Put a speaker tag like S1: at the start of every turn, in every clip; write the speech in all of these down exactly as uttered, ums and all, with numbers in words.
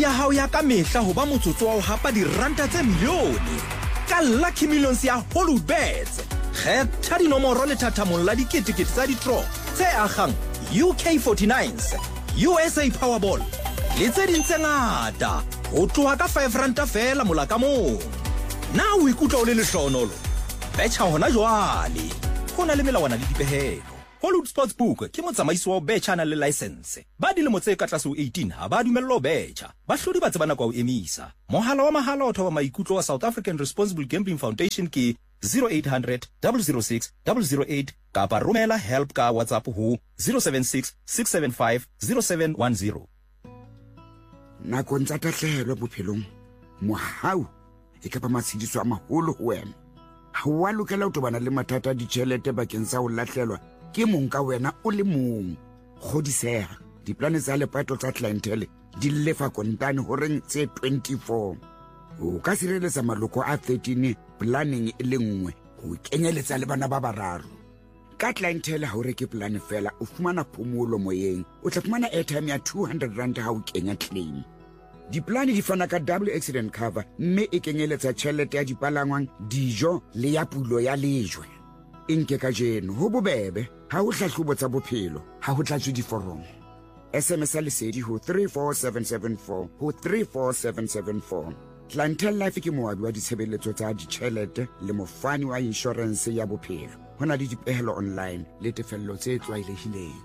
S1: ya hao ya ka mehla ho ba motsotso wa ho hapa diranta tse milione ka Lucky Millions ya Hollywoodbets. Kgetha dinomoro le thathamong la diketekete tsa di-draw tse akgang U K forty-nines, U S A Powerball le tse ding tse ngata ho tloha ka five ranta fela mola ka mong. Na o ikutlwa o le lehlohonolo? Betjha hona jwale. Ho na le melawana le dipehelo. Hollywood Sportsbook ke motsamaisi wa betjha na le license. Ba dilemo tse ka tlase ho eighteen ha ba dumellwa ho betjha. Bahlodi ba tsebana kwa ho emisa. Mohala wa mahala o thoba maikutlo wa South African Responsible Gambling Foundation ke zero eight hundred, zero zero six, zero zero eight kapa romela help ka WhatsApp ho zero seven six, six seven five, zero seven one zero.
S2: Nakong tsa tahlehelo bophelong, mohau e ka ba matshediso a maholo ho wena. Ha wa lokela ho tobana le mathata a ditjhelete bakeng sa ho lahlelwa ke mong ka wena o le mong. Kgodiseha, diplane tsa lepato tsa clientele di lefa kontane horeng tse twenty-four. O ka sireletsa maloko a thirteen planning e le nngwe ho kenyeletsa le bana ba bararo. Ka clientele ha o reke plane fela o fumana phomolo moyeng, o tla fumana airtime ya two hundred rand ha o kenya claim. Diplane di fana ka double accident cover mme e kenyeletsa tjhelete ya dipalangwang, dijo le ya pulo ya lejwe. Inke ka jeno ho bobebe ha o hlahlobo tsa bophelo ha ho tlatswe diforomo. S M S lesedi ho three four seven seven four ho three four seven seven four. Clientele Life ke moabi wa ditshebeletso tsa ditjhelete le mofani wa insurance ya bophelo. Hona le dipehelo online le tefello tse tlwaelehileng.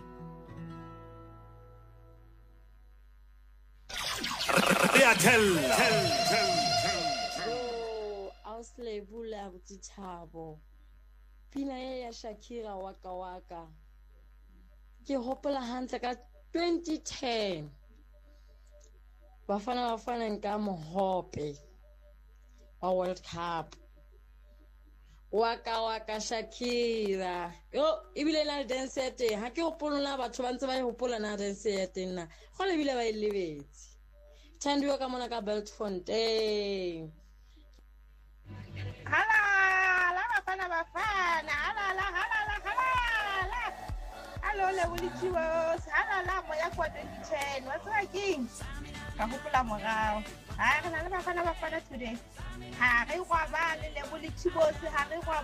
S3: Rea tell
S4: Oh, auslebula botithabo. Pina ya Shakira waka waka. Ke hopola hantle ka twenty ten. Bafana bafana nka mohope wa World Cup. Waka waka Shakira. Yo, ibile na dance ete. Ha ke hopola batho ba ntse ba hopola na dance ete nna. Go le bile ba ilebetse. Thandiwa ka mona ka Beltfontein.
S5: Hala, la bafana bafana. Hala la hala la hala. Hello le Willichiwos. Hala la moya kwa twenty ten. What's working? Ka hopola morao. Ha re na le bafana bafana today. Ha re kwa ba le le Willichiwos ha re kwa